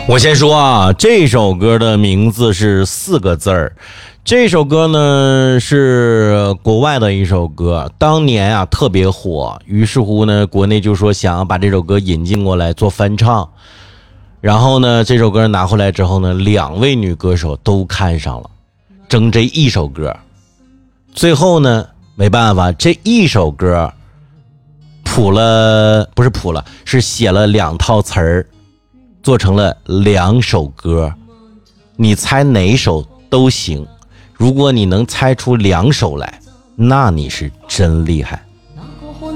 我先说啊，这首歌的名字是4个字儿。这首歌呢是国外的一首歌，当年啊特别火，于是乎呢国内就说想要把这首歌引进过来做翻唱。然后呢这首歌拿回来之后呢，2位女歌手都看上了，争这一首歌。最后呢没办法，这一首歌是写了2套词儿，做成了2首歌。你猜哪首都行，如果你能猜出2首来，那你是真厉害。